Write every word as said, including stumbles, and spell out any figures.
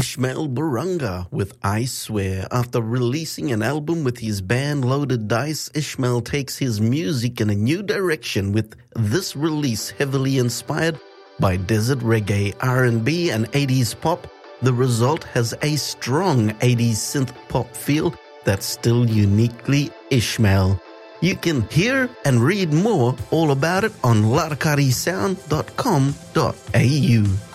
Ishmael Burunga with I Swear. After releasing an album with his band Loaded Dice, Ishmael takes his music in a new direction with this release heavily inspired by desert reggae, R and B and eighties pop. The result has a strong eighties synth pop feel that's still uniquely Ishmael. You can hear and read more all about it on larkari sound dot com dot a u.